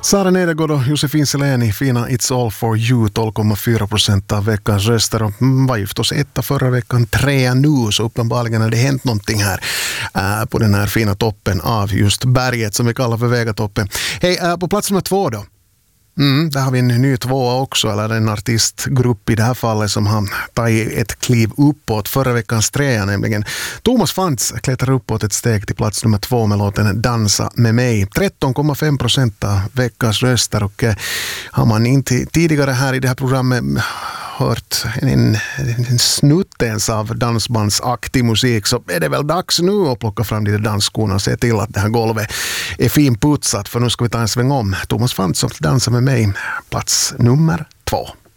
Sara Nedergård och Josefin Seleni, fina It's All For You, 12,4% av veckans röster, och var ju förstås etta förra veckan, 3 nu, så uppenbarligen har det hänt någonting här på den här fina toppen av just berget som vi kallar för Vegatoppen. Hej, på plats nummer 2 då. Där har vi en ny 2 också, eller en artistgrupp i det här fallet som har tagit ett kliv uppåt. Förra veckans 3, nämligen Thomas Fantz, klättrar uppåt ett steg till plats nummer 2 med låten Dansa med mig. 13,5% av veckans röster, och har man inte tidigare här i det här programmet hört en snutt ens av dansbandsaktig musik, så är det väl dags nu att plocka fram de dansskorna och se till att det här golvet är finputsat, för nu ska vi ta en sväng om. Thomas Fantz och Dansa med mig, plats nummer 2.